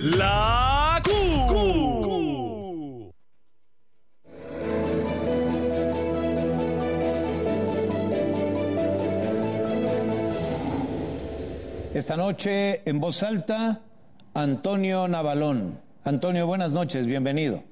La Q. Esta noche, en voz alta, Antonio Navalón. Antonio, buenas noches, bienvenido.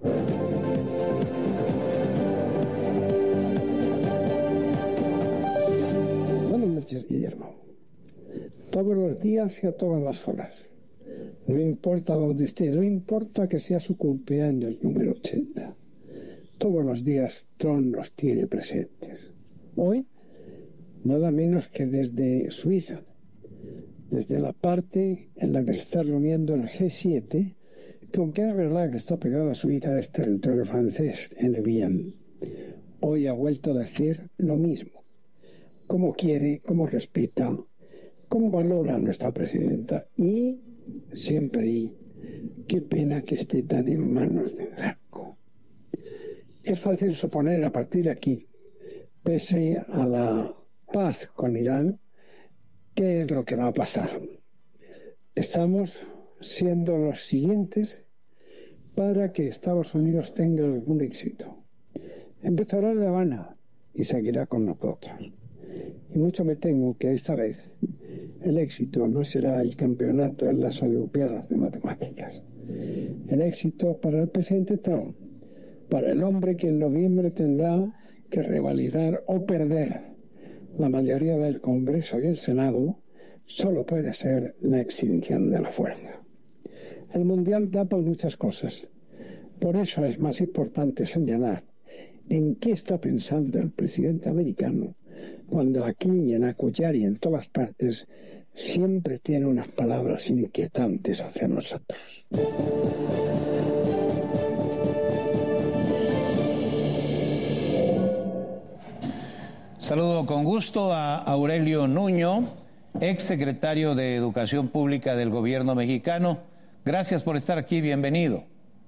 Buenas noches, Guillermo. Todos los días y a todas las horas. No importa dónde esté, no importa que sea su cumpleaños número 80. Todos los días Trump los tiene presentes. Hoy, nada menos que desde Suiza, desde la parte en la que se está reuniendo el G7, que aunque es verdad que está pegado a Suiza, es territorio francés, en el bien. Hoy ha vuelto a decir lo mismo. Cómo quiere, cómo respeta, cómo valora a nuestra presidenta y siempre qué pena que esté tan en manos de Draco. Es fácil suponer a partir de aquí, pese a la paz con Irán, qué es lo que va a pasar. Estamos siendo los siguientes para que Estados Unidos tenga algún éxito. Empezará en La Habana y seguirá con nosotros. Y mucho me temo que esta vez el éxito no será el campeonato en las Olimpiadas de Matemáticas. El éxito para el presidente Trump, para el hombre que en noviembre tendrá que revalidar o perder la mayoría del Congreso y el Senado, solo puede ser la extinción de la fuerza. El Mundial da por muchas cosas. Por eso es más importante señalar en qué está pensando el presidente americano cuando aquí y en Acollar y en todas partes siempre tiene unas palabras inquietantes hacia nosotros. Saludo con gusto a Aurelio Nuño, ex secretario de Educación Pública del Gobierno mexicano. Gracias por estar aquí, bienvenido.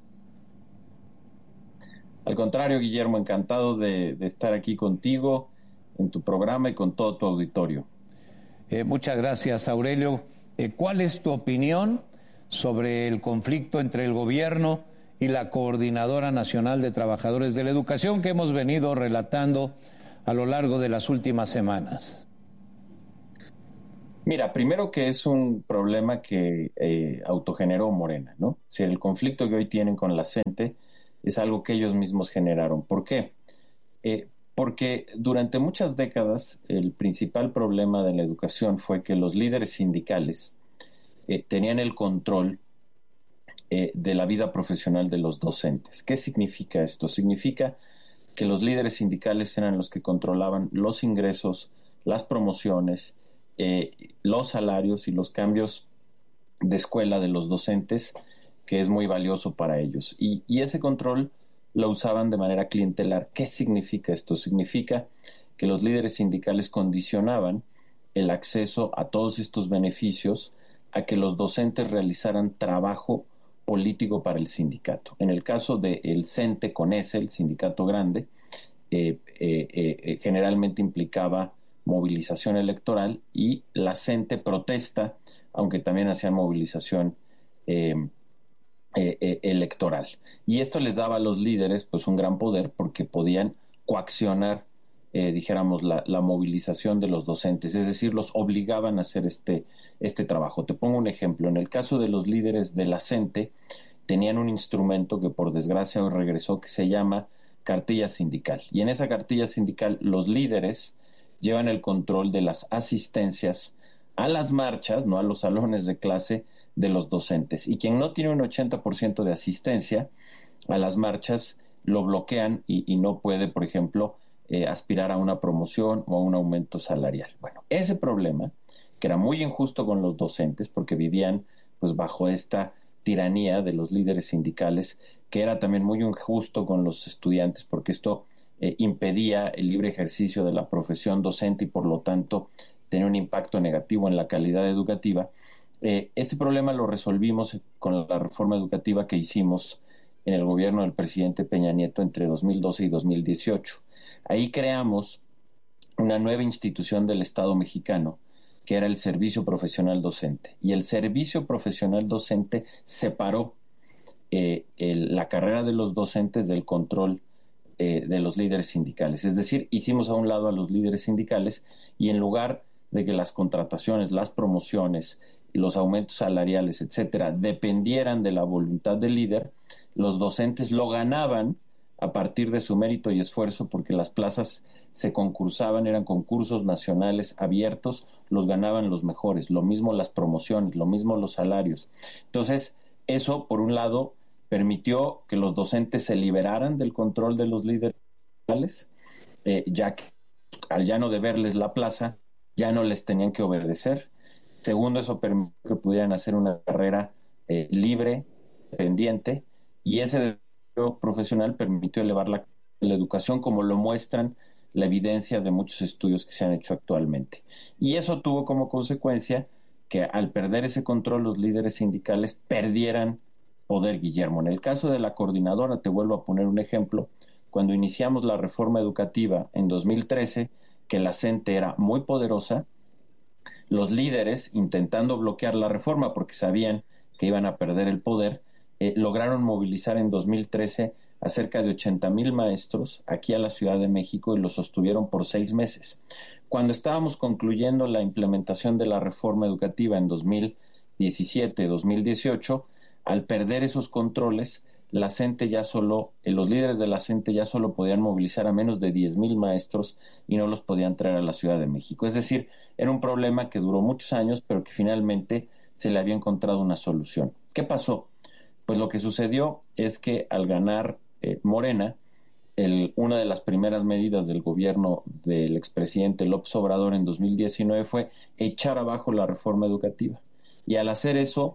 Al contrario, Guillermo, encantado de estar aquí contigo en tu programa y con todo tu auditorio. Muchas gracias, Aurelio. ¿Cuál es tu opinión sobre el conflicto entre el gobierno y la Coordinadora Nacional de Trabajadores de la Educación que hemos venido relatando a lo largo de las últimas semanas? Mira, primero que es un problema que autogeneró Morena, ¿no? Si el conflicto que hoy tienen con la CENTE es algo que ellos mismos generaron. ¿Por qué? Porque durante muchas décadas el principal problema de la educación fue que los líderes sindicales tenían el control de la vida profesional de los docentes. ¿Qué significa esto? Significa que los líderes sindicales eran los que controlaban los ingresos, las promociones, los salarios y los cambios de escuela de los docentes, que es muy valioso para ellos. Y ese control lo usaban de manera clientelar. ¿Qué significa esto? Significa que los líderes sindicales condicionaban el acceso a todos estos beneficios a que los docentes realizaran trabajo político para el sindicato. En el caso del CENTE con ese, el sindicato grande, generalmente implicaba movilización electoral y la CENTE protesta, aunque también hacían movilización electoral. Y esto les daba a los líderes pues un gran poder porque podían coaccionar, dijéramos, la movilización de los docentes, es decir, los obligaban a hacer este trabajo. Te pongo un ejemplo. En el caso de los líderes de la CENTE, tenían un instrumento que por desgracia hoy regresó, que se llama cartilla sindical. Y en esa cartilla sindical los líderes llevan el control de las asistencias a las marchas, no a los salones de clase de los docentes. Y quien no tiene un 80% de asistencia a las marchas, lo bloquean y no puede, por ejemplo, aspirar a una promoción o a un aumento salarial. Bueno, ese problema, que era muy injusto con los docentes porque vivían pues bajo esta tiranía de los líderes sindicales, que era también muy injusto con los estudiantes porque esto impedía el libre ejercicio de la profesión docente y por lo tanto tenía un impacto negativo en la calidad educativa. Este problema lo resolvimos con la reforma educativa que hicimos en el gobierno del presidente Peña Nieto entre 2012 y 2018. Ahí creamos una nueva institución del Estado mexicano que era el servicio profesional docente. Y el servicio profesional docente separó la carrera de los docentes del control de los líderes sindicales. Es decir, hicimos a un lado a los líderes sindicales y en lugar de que las contrataciones, las promociones, los aumentos salariales, etcétera, dependieran de la voluntad del líder, los docentes lo ganaban a partir de su mérito y esfuerzo, porque las plazas se concursaban, eran concursos nacionales abiertos, los ganaban los mejores, lo mismo las promociones, lo mismo los salarios. Entonces, eso, por un lado, permitió que los docentes se liberaran del control de los líderes, ya que al ya no deberles la plaza, ya no les tenían que obedecer. Segundo, eso permitió que pudieran hacer una carrera libre, independiente, y ese desarrollo profesional permitió elevar la educación, como lo muestran la evidencia de muchos estudios que se han hecho actualmente. Y eso tuvo como consecuencia que al perder ese control los líderes sindicales perdieran poder, Guillermo. En el caso de la coordinadora, te vuelvo a poner un ejemplo, cuando iniciamos la reforma educativa en 2013, que la CENTE era muy poderosa, los líderes, intentando bloquear la reforma porque sabían que iban a perder el poder, lograron movilizar en 2013 a cerca de 80,000 maestros aquí a la Ciudad de México y lo sostuvieron por 6 meses. Cuando estábamos concluyendo la implementación de la reforma educativa en 2017, 2018, al perder esos controles, la CENTE ya solo, los líderes de la CENTE ya solo podían movilizar a menos de 10,000 maestros y no los podían traer a la Ciudad de México. Es decir, era un problema que duró muchos años, pero que finalmente se le había encontrado una solución. ¿Qué pasó? Pues lo que sucedió es que al ganar Morena, una de las primeras medidas del gobierno del expresidente López Obrador en 2019 fue echar abajo la reforma educativa. Y al hacer eso,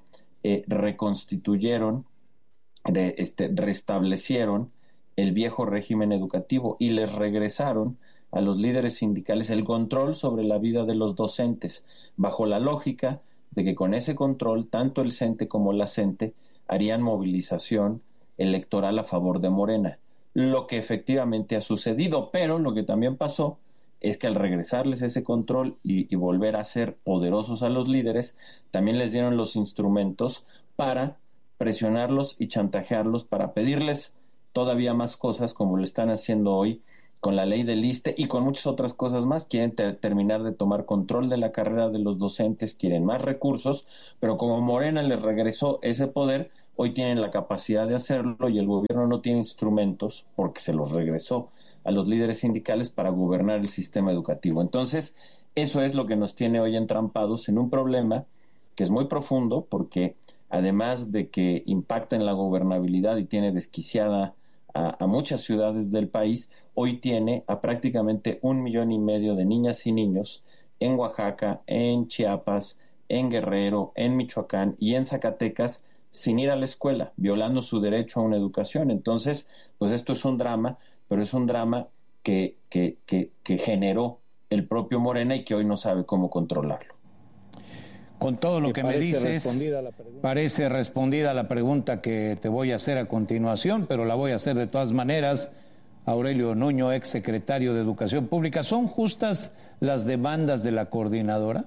restablecieron el viejo régimen educativo y les regresaron a los líderes sindicales el control sobre la vida de los docentes, bajo la lógica de que con ese control, tanto el CENTE como la CENTE harían movilización electoral a favor de Morena, lo que efectivamente ha sucedido, pero lo que también pasó es que al regresarles ese control y volver a ser poderosos a los líderes, también les dieron los instrumentos para presionarlos y chantajearlos, para pedirles todavía más cosas, como lo están haciendo hoy con la ley del ISSSTE y con muchas otras cosas más. Quieren terminar de tomar control de la carrera de los docentes, quieren más recursos, pero como Morena les regresó ese poder, hoy tienen la capacidad de hacerlo y el gobierno no tiene instrumentos, porque se los regresó a los líderes sindicales, para gobernar el sistema educativo. Entonces, eso es lo que nos tiene hoy entrampados en un problema que es muy profundo, porque además de que impacta en la gobernabilidad y tiene desquiciada a muchas ciudades del país, hoy tiene a prácticamente 1,5 millones de niñas y niños en Oaxaca, en Chiapas, en Guerrero, en Michoacán y en Zacatecas sin ir a la escuela, violando su derecho a una educación. Entonces, pues esto es un drama, pero es un drama que generó el propio Morena y que hoy no sabe cómo controlarlo. Con todo lo que me dices, parece respondida la pregunta que te voy a hacer a continuación, pero la voy a hacer de todas maneras. Aurelio Nuño, ex secretario de Educación Pública, ¿son justas las demandas de la coordinadora?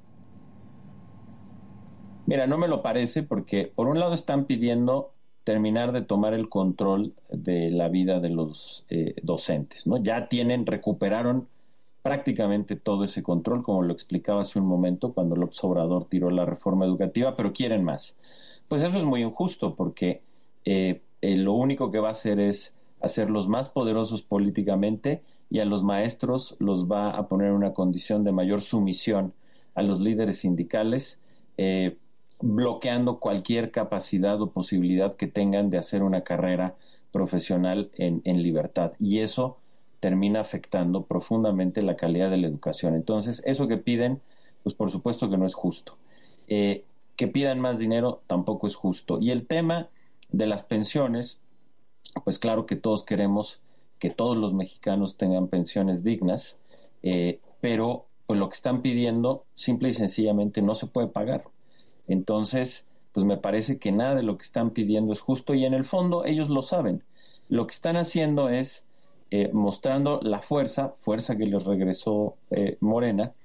Mira, no me lo parece, porque por un lado están pidiendo terminar de tomar el control de la vida de los docentes, ¿no? Ya recuperaron prácticamente todo ese control, como lo explicaba hace un momento, cuando López Obrador tiró la reforma educativa, pero quieren más. Pues eso es muy injusto, porque lo único que va a hacer es hacerlos más poderosos políticamente, y a los maestros los va a poner en una condición de mayor sumisión a los líderes sindicales, bloqueando cualquier capacidad o posibilidad que tengan de hacer una carrera profesional en libertad. Y eso termina afectando profundamente la calidad de la educación. Entonces, eso que piden, pues por supuesto que no es justo. Que pidan más dinero tampoco es justo. Y el tema de las pensiones, pues claro que todos queremos que todos los mexicanos tengan pensiones dignas, pero pues lo que están pidiendo simple y sencillamente no se puede pagar. Entonces, pues me parece que nada de lo que están pidiendo es justo, y en el fondo ellos lo saben. Lo que están haciendo es mostrando la fuerza que les regresó Morena,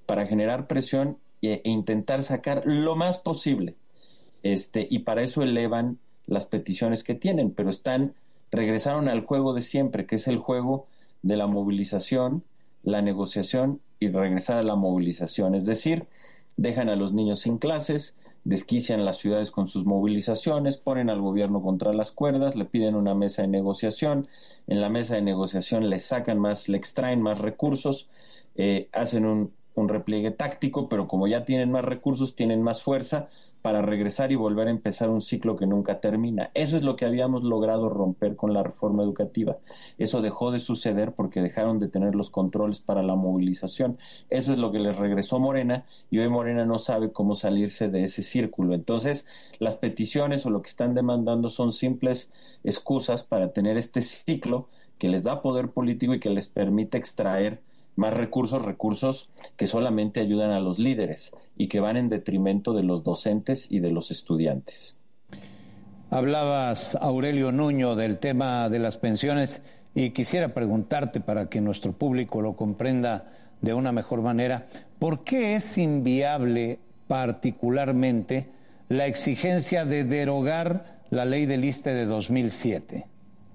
para generar presión e intentar sacar lo más posible. Y para eso elevan las peticiones que tienen, pero regresaron al juego de siempre, que es el juego de la movilización, la negociación y regresar a la movilización. Es decir, dejan a los niños sin clases, desquician las ciudades con sus movilizaciones, ponen al gobierno contra las cuerdas, le piden una mesa de negociación, en la mesa de negociación le extraen más recursos, hacen un repliegue táctico, pero como ya tienen más recursos, tienen más fuerza para regresar y volver a empezar un ciclo que nunca termina. Eso es lo que habíamos logrado romper con la reforma educativa. Eso dejó de suceder porque dejaron de tener los controles para la movilización. Eso es lo que les regresó Morena, y hoy Morena no sabe cómo salirse de ese círculo. Entonces, las peticiones o lo que están demandando son simples excusas para tener este ciclo que les da poder político y que les permite extraer más recursos que solamente ayudan a los líderes y que van en detrimento de los docentes y de los estudiantes. Hablabas, Aurelio Nuño, del tema de las pensiones, y quisiera preguntarte, para que nuestro público lo comprenda de una mejor manera, ¿por qué es inviable particularmente la exigencia de derogar la ley del ISSSTE de 2007?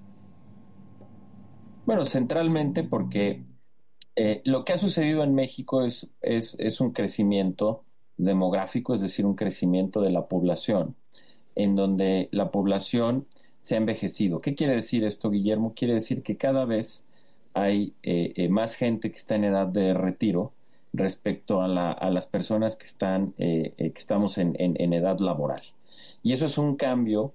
Bueno, centralmente porque lo que ha sucedido en México es un crecimiento demográfico, es decir, un crecimiento de la población, en donde la población se ha envejecido. ¿Qué quiere decir esto, Guillermo? Quiere decir que cada vez hay más gente que está en edad de retiro respecto a las personas que estamos en edad laboral. Y eso es un cambio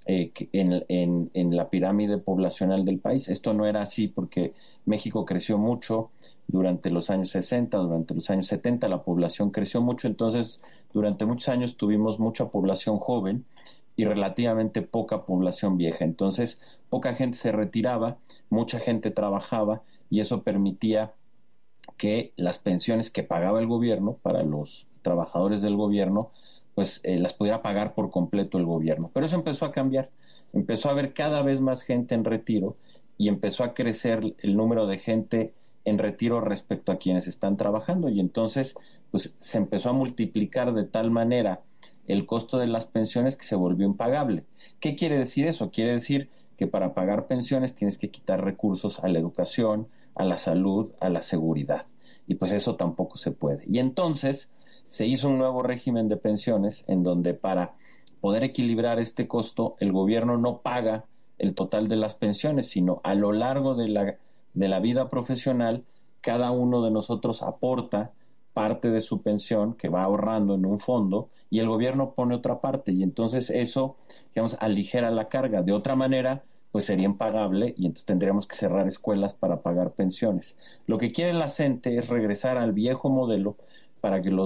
en la pirámide poblacional del país. Esto no era así porque México creció mucho durante los años 60, durante los años 70 la población creció mucho, entonces durante muchos años tuvimos mucha población joven y relativamente poca población vieja. Entonces poca gente se retiraba, mucha gente trabajaba, y eso permitía que las pensiones que pagaba el gobierno para los trabajadores del gobierno pues las pudiera pagar por completo el gobierno. Pero eso empezó a cambiar, empezó a haber cada vez más gente en retiro y empezó a crecer el número de gente en retiro respecto a quienes están trabajando, y entonces pues se empezó a multiplicar de tal manera el costo de las pensiones que se volvió impagable. ¿Qué quiere decir eso? Quiere decir que para pagar pensiones tienes que quitar recursos a la educación, a la salud, a la seguridad, y pues eso tampoco se puede. Y entonces se hizo un nuevo régimen de pensiones en donde, para poder equilibrar este costo, el gobierno no paga el total de las pensiones, sino a lo largo de la vida profesional, cada uno de nosotros aporta parte de su pensión que va ahorrando en un fondo, y el gobierno pone otra parte, y entonces eso, digamos, aligera la carga. De otra manera, pues sería impagable, y entonces tendríamos que cerrar escuelas para pagar pensiones. Lo que quiere la CENTE es regresar al viejo modelo para que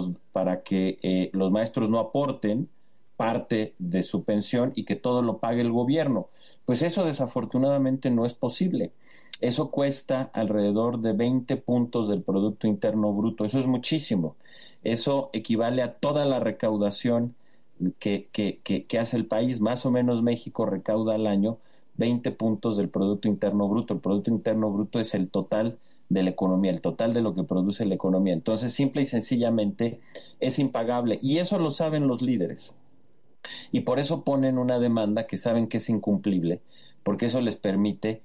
los maestros no aporten parte de su pensión y que todo lo pague el gobierno. Pues eso desafortunadamente no es posible. Eso cuesta alrededor de 20 puntos del Producto Interno Bruto. Eso es muchísimo. Eso equivale a toda la recaudación que hace el país. Más o menos México recauda al año 20 puntos del Producto Interno Bruto. El Producto Interno Bruto es el total de la economía, el total de lo que produce la economía. Entonces, simple y sencillamente es impagable. Y eso lo saben los líderes. Y por eso ponen una demanda que saben que es incumplible, porque eso les permite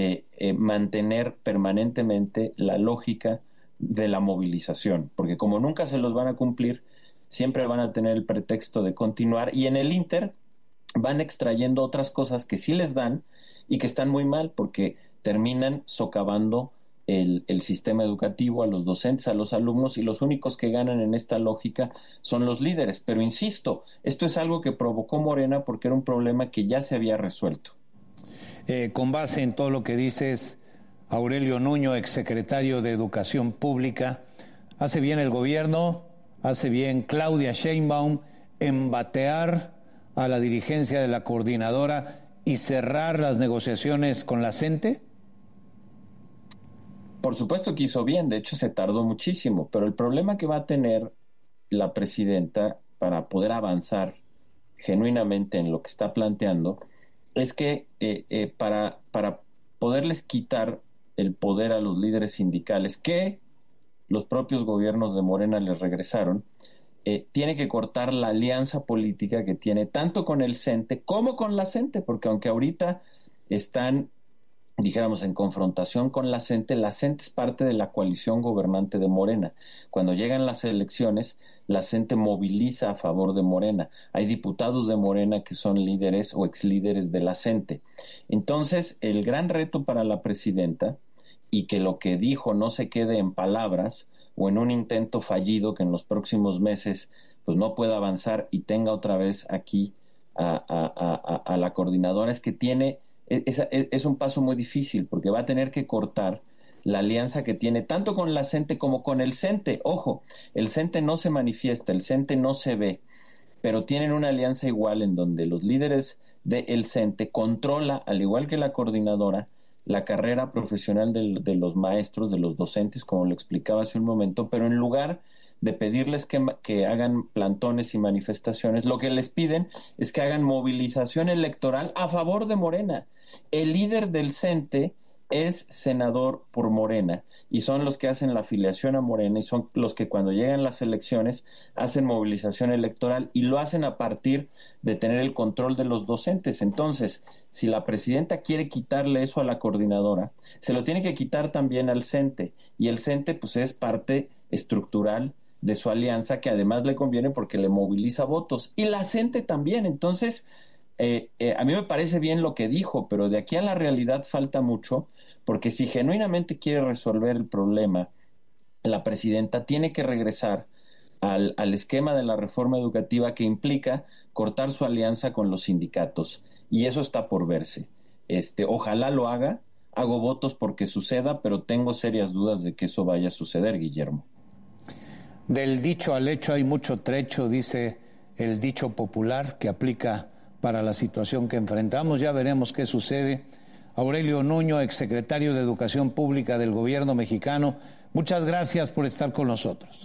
mantener permanentemente la lógica de la movilización, porque como nunca se los van a cumplir, siempre van a tener el pretexto de continuar, y en el ínter van extrayendo otras cosas que sí les dan y que están muy mal, porque terminan socavando el sistema educativo, a los docentes, a los alumnos, y los únicos que ganan en esta lógica son los líderes. Pero insisto, esto es algo que provocó Morena porque era un problema que ya se había resuelto. Con base en todo lo que dices, Aurelio Nuño, exsecretario de Educación Pública, ¿hace bien el gobierno, hace bien Claudia Sheinbaum en batear a la dirigencia de la coordinadora y cerrar las negociaciones con la CENTE? Por supuesto que hizo bien, de hecho se tardó muchísimo, pero el problema que va a tener la presidenta para poder avanzar genuinamente en lo que está planteando es que para poderles quitar el poder a los líderes sindicales, que los propios gobiernos de Morena les regresaron, tiene que cortar la alianza política que tiene tanto con el CENTE como con la CENTE, porque aunque ahorita están, dijéramos, en confrontación con la CENTE es parte de la coalición gobernante de Morena. Cuando llegan las elecciones, la CENTE moviliza a favor de Morena. Hay diputados de Morena que son líderes o exlíderes de la CENTE. Entonces, el gran reto para la presidenta, y que lo que dijo no se quede en palabras o en un intento fallido que en los próximos meses pues no pueda avanzar y tenga otra vez aquí a la coordinadora, es que es un paso muy difícil porque va a tener que cortar la alianza que tiene tanto con la CENTE como con el CENTE. Ojo, el CENTE no se manifiesta, el CENTE no se ve, pero tienen una alianza igual en donde los líderes del CENTE controla, al igual que la coordinadora, la carrera profesional de los maestros, de los docentes, como lo explicaba hace un momento, pero en lugar de pedirles que hagan plantones y manifestaciones, lo que les piden es que hagan movilización electoral a favor de Morena. El líder del CENTE es senador por Morena y son los que hacen la afiliación a Morena y son los que cuando llegan las elecciones hacen movilización electoral y lo hacen a partir de tener el control de los docentes. Entonces, si la presidenta quiere quitarle eso a la coordinadora, se lo tiene que quitar también al CENTE, y el CENTE pues es parte estructural de su alianza, que además le conviene porque le moviliza votos, y la CENTE también. Entonces, a mí me parece bien lo que dijo, pero de aquí a la realidad falta mucho, porque si genuinamente quiere resolver el problema, la presidenta tiene que regresar al esquema de la reforma educativa que implica cortar su alianza con los sindicatos, y eso está por verse. Ojalá lo haga, hago votos porque suceda, pero tengo serias dudas de que eso vaya a suceder, Guillermo. Del dicho al hecho hay mucho trecho, dice el dicho popular que aplica para la situación que enfrentamos. Ya veremos qué sucede. Aurelio Nuño, exsecretario de Educación Pública del Gobierno mexicano, muchas gracias por estar con nosotros.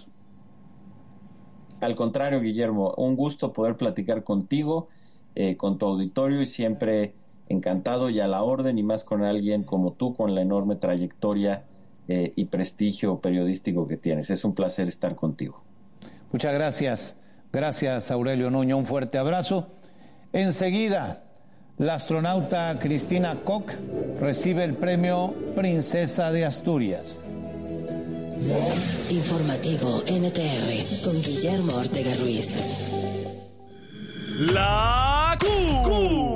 Al contrario, Guillermo, un gusto poder platicar contigo, con tu auditorio, y siempre encantado y a la orden, y más con alguien como tú, con la enorme trayectoria y prestigio periodístico que tienes. Es un placer estar contigo. Muchas gracias. Gracias, Aurelio Nuño. Un fuerte abrazo. Enseguida, la astronauta Cristina Koch recibe el premio Princesa de Asturias. Informativo NTR con Guillermo Ortega Ruiz. La Q.